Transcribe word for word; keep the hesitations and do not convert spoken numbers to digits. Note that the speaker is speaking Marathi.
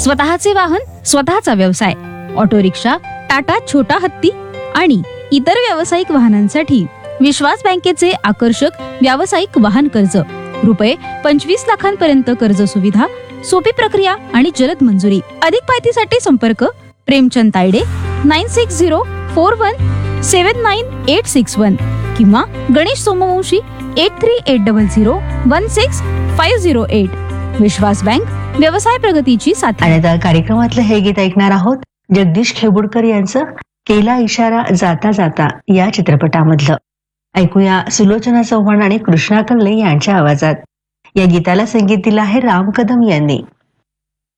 स्वतःचे वाहन, स्वतःचा व्यवसाय, ऑटो रिक्षा, टाटा छोटा हत्ती आणि इतर व्यावसायिक वाहनांसाठी विश्वास बँकेचे आकर्षक व्यावसायिक वाहन कर्ज, रुपये पंचवीस लाखांपर्यंत कर्ज सुविधा, सोपी प्रक्रिया आणि जलद मंजुरी. अधिक माहितीसाठी संपर्क Premchand Tayde nine six zero four one सेवन नाईन एट सिक्स वन किंवा Ganesh Somvanshi eight three eight double zero one six five zero eight. विश्वास बँक, व्यवसाय प्रगतीची साथी. आणि आता कार्यक्रमातलं हे गीत ऐकणार आहोत जगदीश खेबुडकर यांचं केला इशारा जाता जाता या चित्रपटामधलं. ऐकूया सुलोचना चव्हाण आणि कृष्णा कल्ले यांच्या आवाजात. या गीताला संगीत दिलं आहे राम कदम यांनी.